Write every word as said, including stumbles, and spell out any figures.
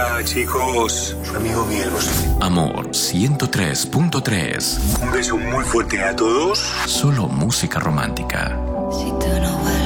Hola, chicos. Su amigo Miguel Bosé. Amor ciento tres punto tres. Un beso muy fuerte a todos. Solo música romántica. Si tú no vuelves